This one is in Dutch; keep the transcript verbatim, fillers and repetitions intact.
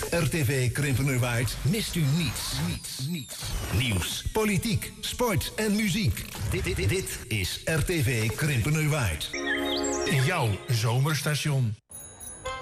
R T V Krimpenerwaard mist u niets. Niets, niets. Nieuws, politiek, sport en muziek. Dit, dit, dit is R T V Krimpenerwaard. Jouw zomerstation.